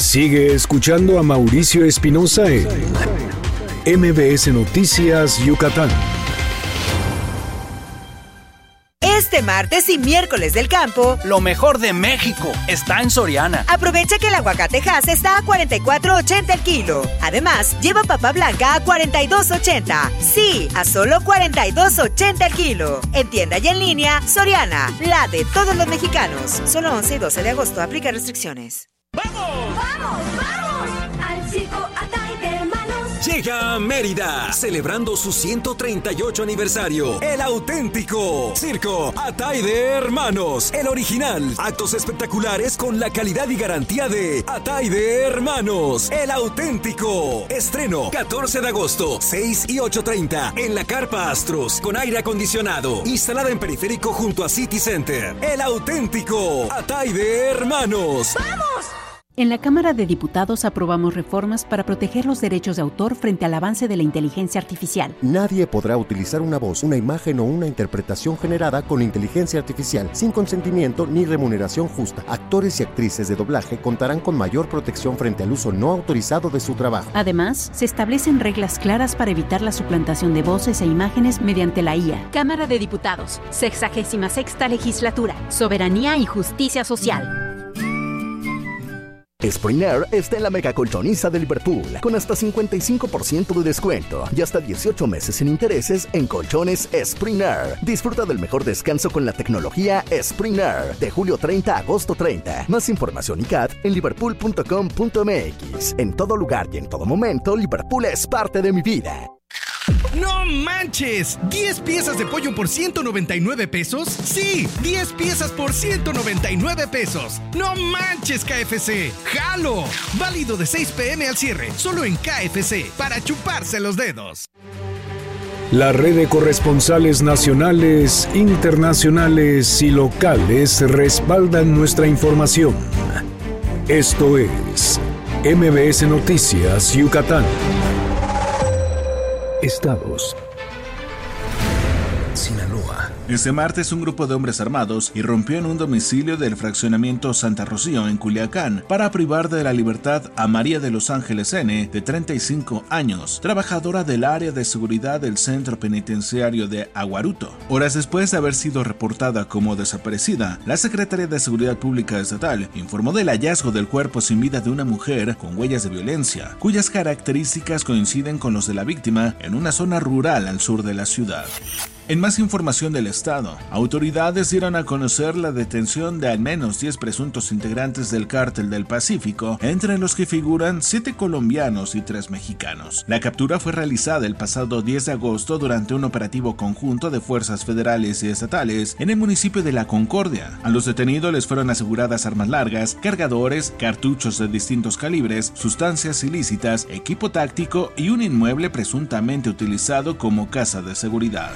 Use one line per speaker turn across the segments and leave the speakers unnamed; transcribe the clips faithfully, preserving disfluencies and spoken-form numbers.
Sigue escuchando a Mauricio Espinosa en M B S Noticias Yucatán.
Este martes y miércoles del campo,
lo mejor de México está en Soriana.
Aprovecha que el aguacate Hass está a cuarenta y cuatro ochenta el kilo. Además, lleva papa blanca a cuarenta y dos ochenta. Sí, a solo cuarenta y dos ochenta el kilo. En tienda y en línea, Soriana, la de todos los mexicanos. Solo once y doce de agosto, aplica restricciones.
¡Vamos! ¡Vamos, vamos! Al circo Atay de Hermanos.
Llega a Mérida, celebrando su ciento treinta y ocho aniversario, el auténtico Circo Atay de Hermanos, el original. Actos espectaculares con la calidad y garantía de Atay de Hermanos, el auténtico. Estreno catorce de agosto, seis y ocho treinta, en la Carpa Astros, con aire acondicionado, instalada en periférico junto a City Center. El auténtico Atay de Hermanos.
¡Vamos!
En la Cámara de Diputados aprobamos reformas para proteger los derechos de autor frente al avance de la inteligencia artificial.
Nadie podrá utilizar una voz, una imagen o una interpretación generada con inteligencia artificial sin consentimiento ni remuneración justa. Actores y actrices de doblaje contarán con mayor protección frente al uso no autorizado de su trabajo.
Además, se establecen reglas claras para evitar la suplantación de voces e imágenes mediante la I A. Cámara de Diputados, sexagésima sexta legislatura, soberanía y justicia social.
Spring Air está en la mega colchoniza de Liverpool, con hasta cincuenta y cinco por ciento de descuento y hasta dieciocho meses sin intereses en colchones Spring Air. Disfruta del mejor descanso con la tecnología Spring Air, de julio treinta a agosto treinta. Más información y C A T en liverpool punto com punto m x. En todo lugar y en todo momento, Liverpool es parte de mi vida.
¡No manches! ¿diez piezas de pollo por ciento noventa y nueve pesos? ¡Sí! ¡diez piezas por ciento noventa y nueve pesos! ¡No manches, K F C! ¡Jalo! Válido de seis p m al cierre, solo en K F C, para chuparse los dedos.
La red de corresponsales nacionales, internacionales y locales respaldan nuestra información. Esto es M B S Noticias Yucatán. Estados.
Sinaloa. Este martes un grupo de hombres armados irrumpió en un domicilio del fraccionamiento Santa Rocío en Culiacán para privar de la libertad a María de los Ángeles N, de treinta y cinco años, trabajadora del área de seguridad del centro penitenciario de Aguaruto. Horas después de haber sido reportada como desaparecida, la Secretaría de Seguridad Pública Estatal informó del hallazgo del cuerpo sin vida de una mujer con huellas de violencia, cuyas características coinciden con los de la víctima en una zona rural al sur de la ciudad. En más información del Estado, autoridades dieron a conocer la detención de al menos diez presuntos integrantes del Cártel del Pacífico, entre los que figuran siete colombianos y tres mexicanos. La captura fue realizada el pasado diez de agosto durante un operativo conjunto de fuerzas federales y estatales en el municipio de La Concordia. A los detenidos les fueron aseguradas armas largas, cargadores, cartuchos de distintos calibres, sustancias ilícitas, equipo táctico y un inmueble presuntamente utilizado como casa de seguridad.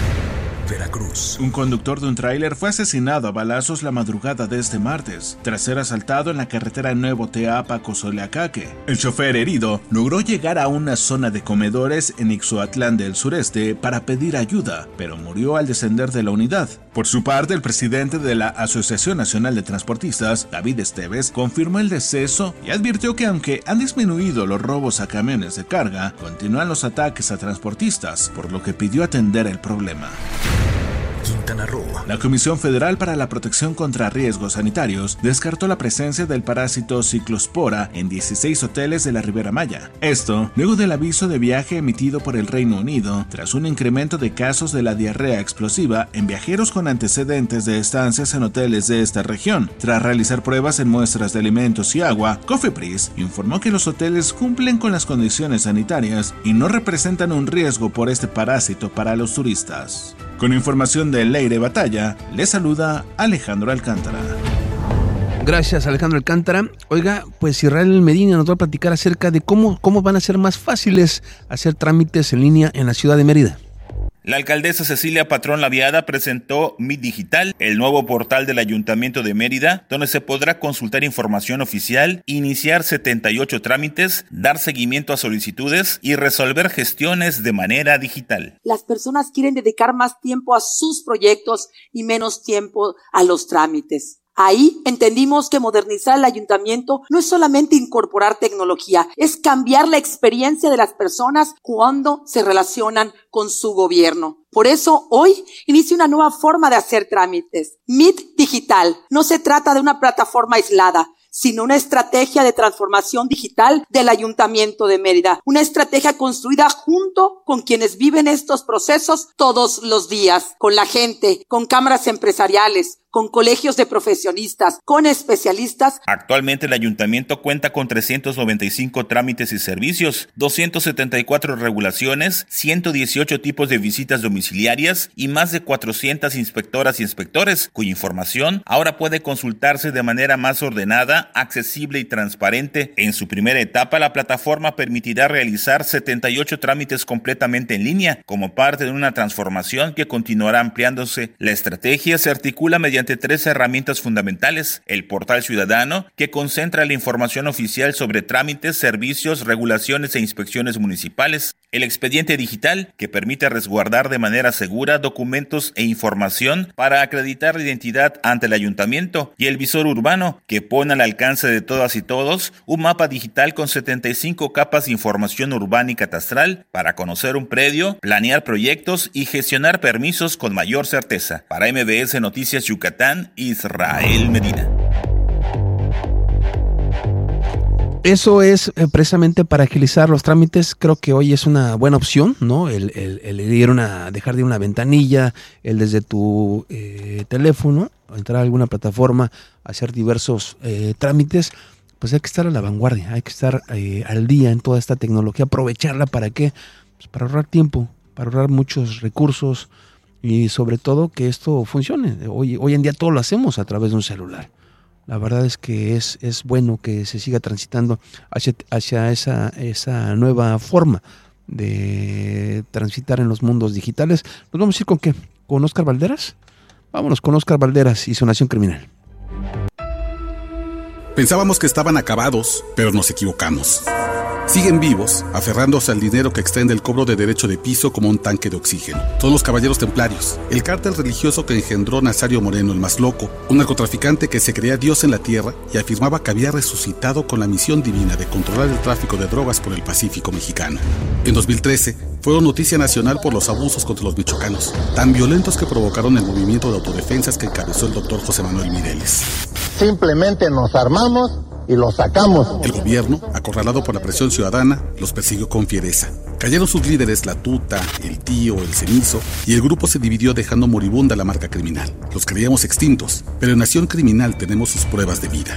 Veracruz.
Un conductor de un tráiler fue asesinado a balazos la madrugada de este martes, tras ser asaltado en la carretera Nuevo Teapa-Cozoleacaque. El chofer herido logró llegar a una zona de comedores en Ixoatlán del sureste para pedir ayuda, pero murió al descender de la unidad. Por su parte, el presidente de la Asociación Nacional de Transportistas, David Esteves, confirmó el deceso y advirtió que aunque han disminuido los robos a camiones de carga, continúan los ataques a transportistas, por lo que pidió atender el problema.
Quintana Roo.
La Comisión Federal para la Protección contra Riesgos Sanitarios descartó la presencia del parásito ciclospora en dieciséis hoteles de la Riviera Maya. Esto, luego del aviso de viaje emitido por el Reino Unido, tras un incremento de casos de la diarrea explosiva en viajeros con antecedentes de estancias en hoteles de esta región. Tras realizar pruebas en muestras de alimentos y agua, Cofepris informó que los hoteles cumplen con las condiciones sanitarias y no representan un riesgo por este parásito para los turistas. Con información de Leire Batalla, le saluda Alejandro Alcántara.
Gracias, Alejandro Alcántara. Oiga, pues Israel Medina nos va a platicar acerca de cómo, cómo van a ser más fáciles hacer trámites en línea en la ciudad de Mérida.
La alcaldesa Cecilia Patrón Laviada presentó Mi Digital, el nuevo portal del Ayuntamiento de Mérida, donde se podrá consultar información oficial, iniciar setenta y ocho trámites, dar seguimiento a solicitudes y resolver gestiones de manera digital.
Las personas quieren dedicar más tiempo a sus proyectos y menos tiempo a los trámites. Ahí entendimos que modernizar el ayuntamiento no es solamente incorporar tecnología, es cambiar la experiencia de las personas cuando se relacionan con su gobierno. Por eso hoy inicia una nueva forma de hacer trámites. M I T Digital. No se trata de una plataforma aislada, sino una estrategia de transformación digital del Ayuntamiento de Mérida. Una estrategia construida junto con quienes viven estos procesos todos los días, con la gente, con cámaras empresariales, con colegios de profesionistas, con especialistas.
Actualmente el ayuntamiento cuenta con trescientos noventa y cinco trámites y servicios, doscientas setenta y cuatro regulaciones, ciento dieciocho tipos de visitas domiciliarias y más de cuatrocientas inspectoras y inspectores, cuya información ahora puede consultarse de manera más ordenada, accesible y transparente. En su primera etapa, la plataforma permitirá realizar setenta y ocho trámites completamente en línea, como parte de una transformación que continuará ampliándose. La estrategia se articula mediante tres herramientas fundamentales: el portal ciudadano, que concentra la información oficial sobre trámites, servicios, regulaciones e inspecciones municipales; el expediente digital, que permite resguardar de manera segura documentos e información para acreditar la identidad ante el ayuntamiento; y el visor urbano, que pone al alcance de todas y todos un mapa digital con setenta y cinco capas de información urbana y catastral para conocer un predio, planear proyectos y gestionar permisos con mayor certeza. Para M B S Noticias Yucatán, Israel Medina.
Eso es eh, precisamente para agilizar los trámites. Creo que hoy es una buena opción, ¿no? El, el, el ir una, dejar de ir una ventanilla, el desde tu eh, teléfono, entrar a alguna plataforma, hacer diversos eh, trámites. Pues hay que estar a la vanguardia, hay que estar eh, al día en toda esta tecnología, aprovecharla. ¿Para qué? Pues para ahorrar tiempo, para ahorrar muchos recursos y sobre todo que esto funcione. Hoy, hoy en día todo lo hacemos a través de un celular. La verdad es que es, es bueno que se siga transitando hacia, hacia esa, esa nueva forma de transitar en los mundos digitales. ¿Nos vamos a ir con qué? ¿Con Óscar Valderas? Vámonos con Óscar Valderas y su Nación Criminal.
Pensábamos que estaban acabados, pero nos equivocamos. Siguen vivos, aferrándose al dinero que extraen del cobro de derecho de piso como un tanque de oxígeno. Son los caballeros templarios, el cártel religioso que engendró Nazario Moreno el más loco, un narcotraficante que se creía Dios en la tierra y afirmaba que había resucitado con la misión divina de controlar el tráfico de drogas por el Pacífico mexicano. En dos mil trece, fueron noticia nacional por los abusos contra los michoacanos, tan violentos que provocaron el movimiento de autodefensas que encabezó el doctor José Manuel Mireles.
Simplemente nos armamos y los sacamos.
El gobierno, acorralado por la presión ciudadana, los persiguió con fiereza. Cayeron sus líderes, la Tuta, el Tío, el Cenizo, y el grupo se dividió dejando moribunda la marca criminal. Los creíamos extintos, pero en Nación Criminal tenemos sus pruebas de vida.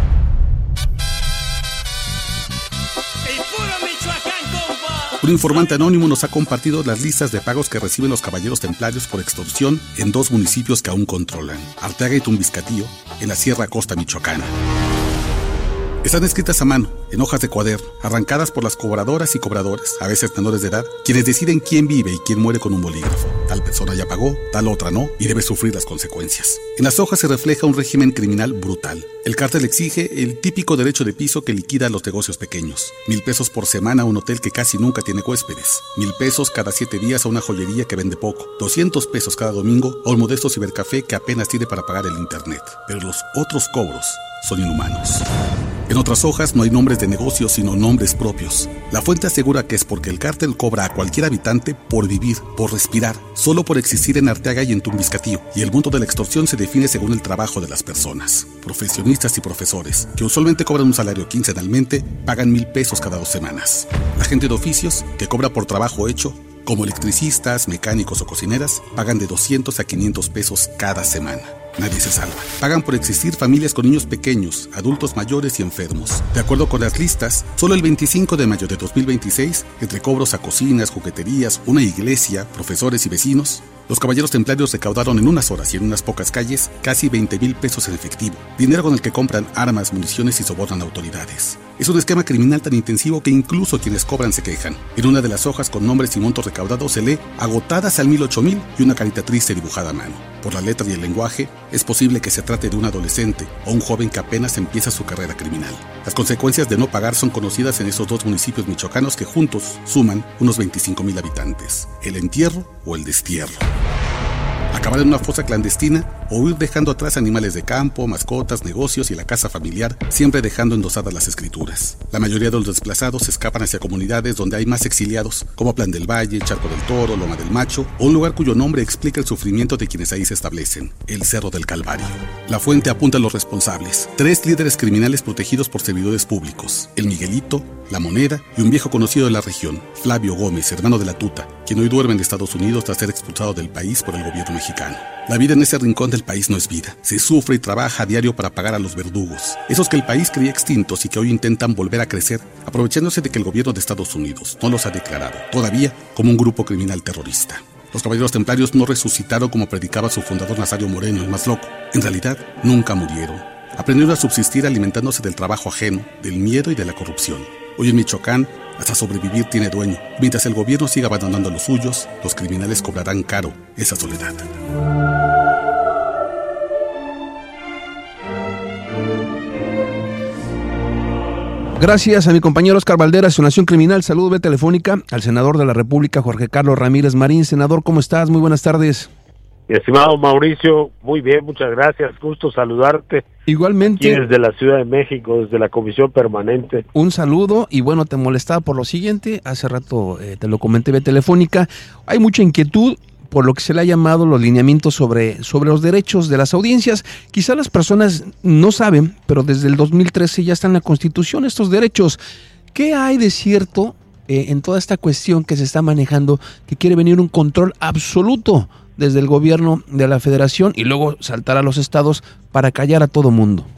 Un informante anónimo nos ha compartido las listas de pagos que reciben los caballeros templarios por extorsión en dos municipios que aún controlan, Arteaga y Tumbiscatío, en la Sierra Costa michoacana. Están escritas a mano, en hojas de cuaderno, arrancadas por las cobradoras y cobradores, a veces menores de edad, quienes deciden quién vive y quién muere con un bolígrafo. Tal persona ya pagó, tal otra no, y debe sufrir las consecuencias. En las hojas se refleja un régimen criminal brutal. El cártel exige el típico derecho de piso que liquida a los negocios pequeños. Mil pesos por semana a un hotel que casi nunca tiene huéspedes. Mil pesos cada siete días a una joyería que vende poco. Doscientos pesos cada domingo a un modesto cibercafé que apenas tiene para pagar el internet. Pero los otros cobros son inhumanos. En otras hojas no hay nombres de negocios, sino nombres propios. La fuente asegura que es porque el cártel cobra a cualquier habitante por vivir, por respirar, solo por existir en Arteaga y en Tumbiscatío, y el monto de la extorsión se define según el trabajo de las personas. Profesionistas y profesores, que usualmente cobran un salario quincenalmente, pagan mil pesos cada dos semanas. La gente de oficios, que cobra por trabajo hecho, como electricistas, mecánicos o cocineras, pagan de doscientos a quinientos pesos cada semana. Nadie se salva. Pagan por existir familias con niños pequeños, adultos mayores y enfermos. De acuerdo con las listas, solo el veinticinco de mayo de dos mil veintiséis, entre cobros a cocinas, jugueterías, una iglesia, profesores y vecinos, los caballeros templarios recaudaron en unas horas y en unas pocas calles casi veinte mil pesos en efectivo, dinero con el que compran armas, municiones y sobornan autoridades. Es un esquema criminal tan intensivo que incluso quienes cobran se quejan. En una de las hojas con nombres y montos recaudados se lee agotadas al mil ocho mil y una carita triste dibujada a mano. Por la letra y el lenguaje, es posible que se trate de un adolescente o un joven que apenas empieza su carrera criminal. Las consecuencias de no pagar son conocidas en esos dos municipios michoacanos que juntos suman unos veinticinco mil habitantes. El entierro o el destierro. Acabar en una fosa clandestina o huir dejando atrás animales de campo, mascotas, negocios y la casa familiar, siempre dejando endosadas las escrituras. La mayoría de los desplazados escapan hacia comunidades donde hay más exiliados, como Plan del Valle, Charco del Toro, Loma del Macho, o un lugar cuyo nombre explica el sufrimiento de quienes ahí se establecen, el Cerro del Calvario. La fuente apunta a los responsables, tres líderes criminales protegidos por servidores públicos, el Miguelito, la Moneda y un viejo conocido de la región, Flavio Gómez, hermano de la Tuta, quien hoy duerme en Estados Unidos tras ser expulsado del país por el gobierno mexicano. La vida en ese rincón del país no es vida. Se sufre y trabaja a diario para pagar a los verdugos, esos que el país creía extintos y que hoy intentan volver a crecer, aprovechándose de que el gobierno de Estados Unidos no los ha declarado, todavía, como un grupo criminal terrorista. Los caballeros templarios no resucitaron como predicaba su fundador Nazario Moreno, el más loco. En realidad, nunca murieron. Aprendieron a subsistir alimentándose del trabajo ajeno, del miedo y de la corrupción. Hoy en Michoacán, hasta sobrevivir tiene dueño. Mientras el gobierno siga abandonando a los suyos, los criminales cobrarán caro esa soledad.
Gracias a mi compañero Oscar Valderas, su Nación Criminal. Saludo vía telefónica al senador de la República, Jorge Carlos Ramírez Marín. Senador, ¿cómo estás? Muy buenas tardes.
Estimado Mauricio, muy bien, muchas gracias. Gusto saludarte.
Igualmente.
Aquí desde la Ciudad de México, desde la Comisión Permanente.
Un saludo y bueno, te molestaba por lo siguiente. Hace rato eh, te lo comenté vía telefónica. Hay mucha inquietud por lo que se le ha llamado los lineamientos sobre, sobre los derechos de las audiencias. Quizá las personas no saben, pero desde el dos mil trece ya está en la Constitución estos derechos. ¿Qué hay de cierto eh, en toda esta cuestión que se está manejando, que quiere venir un control absoluto desde el gobierno de la Federación y luego saltar a los estados para callar a todo mundo?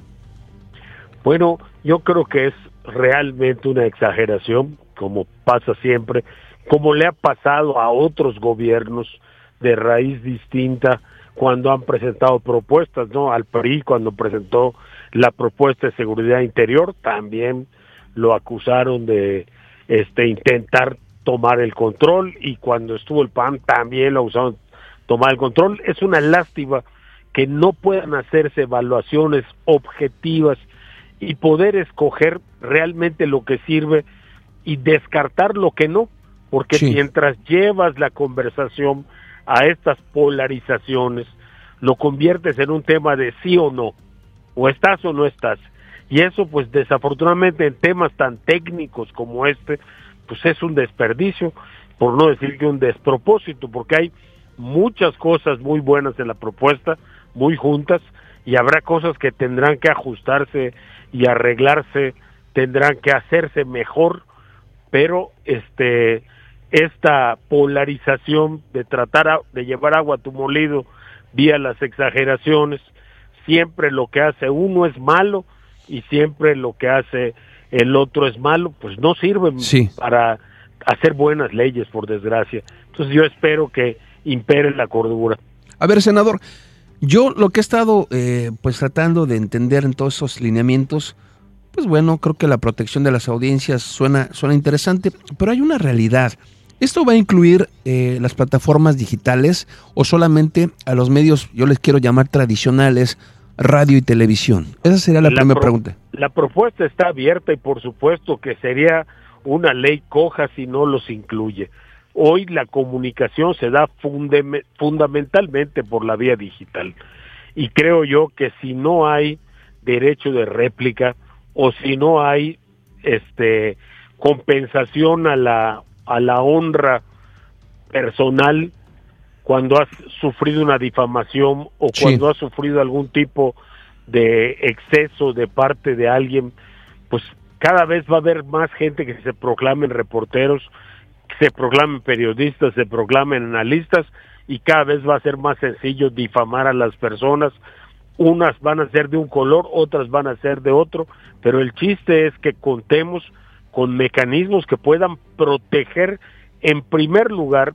Bueno, yo creo que es realmente una exageración, como pasa siempre, como le ha pasado a otros gobiernos de raíz distinta cuando han presentado propuestas, ¿no? Al P R I, cuando presentó la propuesta de seguridad interior, también lo acusaron de este intentar tomar el control, y cuando estuvo el P A N también lo acusaron de tomar el control. Es una lástima que no puedan hacerse evaluaciones objetivas y poder escoger realmente lo que sirve y descartar lo que no, porque sí, mientras llevas la conversación a estas polarizaciones, lo conviertes en un tema de sí o no, o estás o no estás, y eso pues desafortunadamente en temas tan técnicos como este, pues es un desperdicio, por no decir que un despropósito, porque hay muchas cosas muy buenas en la propuesta, muy juntas, y habrá cosas que tendrán que ajustarse y arreglarse, tendrán que hacerse mejor, pero este esta polarización de tratar a, de llevar agua a tu molido vía las exageraciones, siempre lo que hace uno es malo y siempre lo que hace el otro es malo, pues no sirven sí. para hacer buenas leyes, por desgracia. Entonces yo espero que impere la cordura.
A ver, senador, yo lo que he estado eh, pues tratando de entender en todos esos lineamientos, pues bueno, creo que la protección de las audiencias suena, suena interesante, pero hay una realidad. ¿Esto va a incluir eh, las plataformas digitales o solamente a los medios, yo les quiero llamar tradicionales, radio y televisión? Esa sería la, la primera pro- pregunta.
La propuesta está abierta y por supuesto que sería una ley coja si no los incluye. Hoy la comunicación se da funde- fundamentalmente por la vía digital, y creo yo que si no hay derecho de réplica o si no hay este compensación a la a la honra personal cuando has sufrido una difamación o sí. cuando has sufrido algún tipo de exceso de parte de alguien, pues cada vez va a haber más gente que se proclamen reporteros, que se proclamen periodistas, se proclamen analistas, y cada vez va a ser más sencillo difamar a las personas. Unas van a ser de un color, otras van a ser de otro, pero el chiste es que contemos con mecanismos que puedan proteger en primer lugar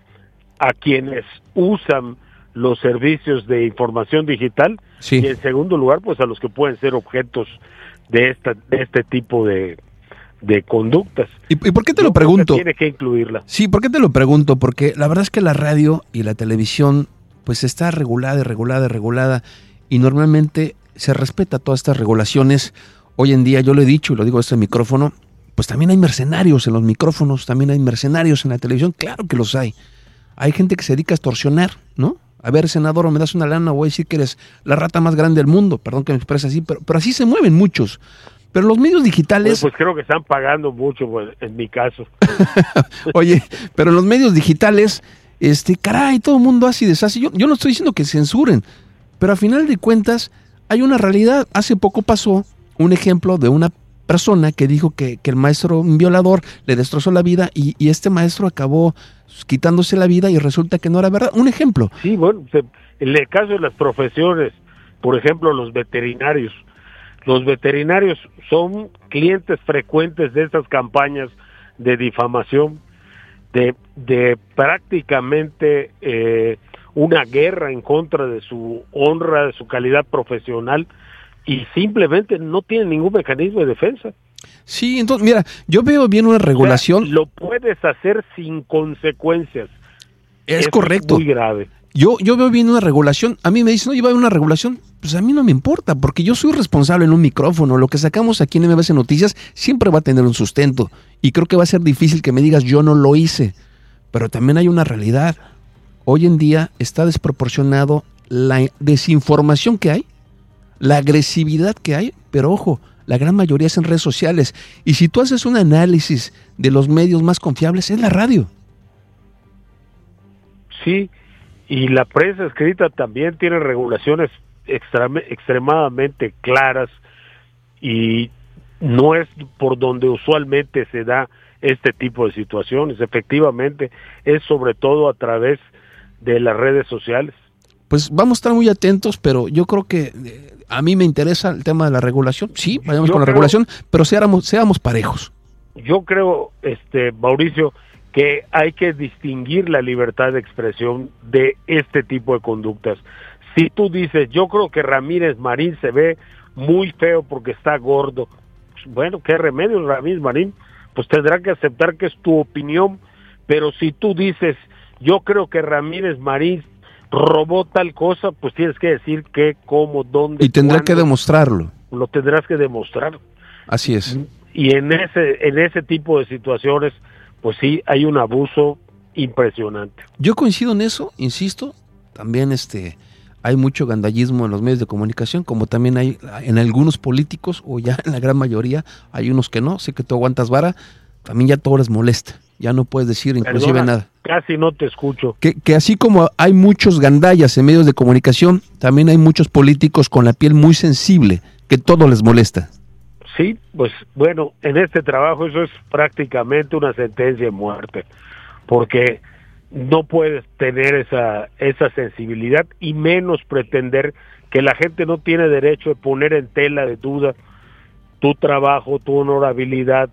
a quienes usan los servicios de información digital sí. y en segundo lugar pues a los que pueden ser objetos de esta de este tipo de de conductas.
¿Y, y por qué te Yo lo pregunto?
Tiene que incluirla.
Sí, ¿por qué te lo pregunto? Porque la verdad es que la radio y la televisión pues está regulada, regulada, regulada, y normalmente se respeta todas estas regulaciones. Hoy en día, yo lo he dicho y lo digo a este micrófono, pues también hay mercenarios en los micrófonos, también hay mercenarios en la televisión, claro que los hay. Hay gente que se dedica a extorsionar, ¿no? A ver, senador, me das una lana, voy a decir que eres la rata más grande del mundo, perdón que me exprese así, pero, pero así se mueven muchos. Pero los medios digitales...
Pues, pues creo que están pagando mucho, pues, en mi caso.
Oye, pero los medios digitales, este, caray, todo el mundo hace y deshace. Yo, yo no estoy diciendo que censuren, pero a final de cuentas hay una realidad. Hace poco pasó un ejemplo de una persona que dijo que, que el maestro, un violador, le destrozó la vida y, y este maestro acabó quitándose la vida y resulta que no era verdad. Un ejemplo.
Sí, bueno, se, en el caso de las profesiones, por ejemplo, los veterinarios. Los veterinarios son clientes frecuentes de estas campañas de difamación, de, de prácticamente eh, una guerra en contra de su honra, de su calidad profesional, y simplemente no tienen ningún mecanismo de defensa.
Sí, entonces, mira, yo veo bien una regulación.
O sea, lo puedes hacer sin consecuencias.
Es
Eso
correcto.
Es muy grave.
Yo, yo veo bien una regulación. A mí me dicen, no, va a haber una regulación. Pues a mí no me importa, porque yo soy responsable en un micrófono. Lo que sacamos aquí en M B S Noticias siempre va a tener un sustento. Y creo que va a ser difícil que me digas, yo no lo hice. Pero también hay una realidad. Hoy en día está desproporcionado la desinformación que hay, la agresividad que hay, pero ojo, la gran mayoría es en redes sociales. Y si tú haces un análisis de los medios más confiables, es la radio.
Sí, y la prensa escrita también tiene regulaciones extra, extremadamente claras y no es por donde usualmente se da este tipo de situaciones. Efectivamente, es sobre todo a través de las redes sociales.
Pues vamos a estar muy atentos, pero yo creo que eh, a mí me interesa el tema de la regulación. Sí, vayamos yo con la creo, regulación, pero seamos, seamos parejos.
Yo creo, este Mauricio, que hay que distinguir la libertad de expresión de este tipo de conductas. Si tú dices, yo creo que Ramírez Marín se ve muy feo porque está gordo, bueno, ¿qué remedio, Ramírez Marín? Pues tendrá que aceptar que es tu opinión, pero si tú dices, yo creo que Ramírez Marín robó tal cosa, pues tienes que decir qué, cómo, dónde.
Y tendrá cuándo, que demostrarlo.
Lo tendrás que demostrar.
Así es.
Y en ese, en ese tipo de situaciones, pues sí, hay un abuso impresionante.
Yo coincido en eso, insisto, también este hay mucho gandallismo en los medios de comunicación, como también hay en algunos políticos, o ya en la gran mayoría, hay unos que no, sé que tú aguantas vara, también ya todo les molesta, ya no puedes decir inclusive
Perdona,
nada.
Casi no te escucho.
Que, que así como hay muchos gandallas en medios de comunicación, también hay muchos políticos con la piel muy sensible, que todo les molesta.
Sí, pues bueno, en este trabajo eso es prácticamente una sentencia de muerte, porque no puedes tener esa esa sensibilidad y menos pretender que la gente no tiene derecho de poner en tela de duda tu trabajo, tu honorabilidad,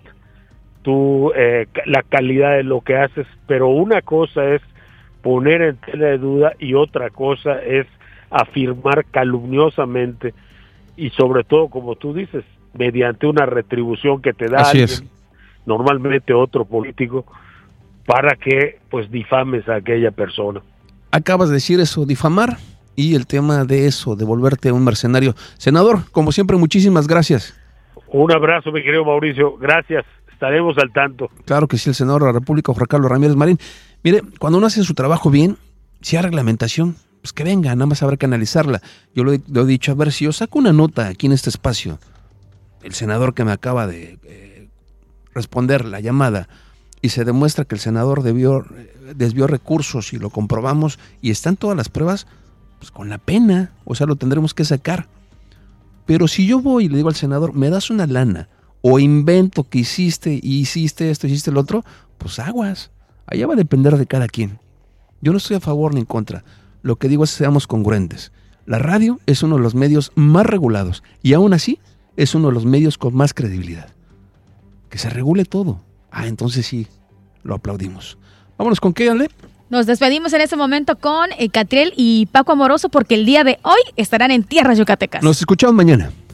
tu eh, la calidad de lo que haces, pero una cosa es poner en tela de duda y otra cosa es afirmar calumniosamente y sobre todo, como tú dices, mediante una retribución que te da
Así
alguien,
es.
normalmente otro político, para que pues difames a aquella persona.
Acabas de decir eso, difamar, y el tema de eso, de volverte un mercenario. Senador, como siempre, muchísimas gracias.
Un abrazo, mi querido Mauricio, gracias, estaremos al tanto.
Claro que sí, el senador de la República, Juan Carlos Ramírez Marín. Mire, cuando uno hace su trabajo bien, si hay reglamentación, pues que venga, nada más habrá que analizarla. Yo lo he, lo he dicho, a ver, si yo saco una nota aquí en este espacio, el senador que me acaba de eh, responder la llamada, y se demuestra que el senador debió, desvió recursos y lo comprobamos y están todas las pruebas, pues con la pena, o sea, lo tendremos que sacar. Pero si yo voy y le digo al senador, me das una lana, o invento que hiciste y hiciste esto, hiciste el otro, pues aguas, allá va a depender de cada quien. Yo no estoy a favor ni en contra, lo que digo es que seamos congruentes. La radio es uno de los medios más regulados y aún así es uno de los medios con más credibilidad. Que se regule todo. Ah, entonces sí, lo aplaudimos. Vámonos con qué, Ale.
Nos despedimos en este momento con eh, Catriel y Paco Amoroso porque el día de hoy estarán en tierras yucatecas.
Nos escuchamos mañana.